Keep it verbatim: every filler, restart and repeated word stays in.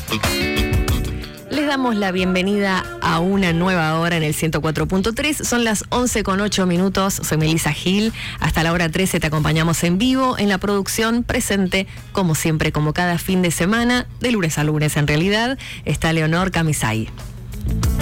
Les damos la bienvenida a una nueva hora en el ciento cuatro punto tres. Son las once con ocho minutos. Soy Melissa Gil. Hasta la hora trece te acompañamos en vivo en la producción presente, como siempre, como cada fin de semana, de lunes a lunes en realidad, está Leonor Camisay.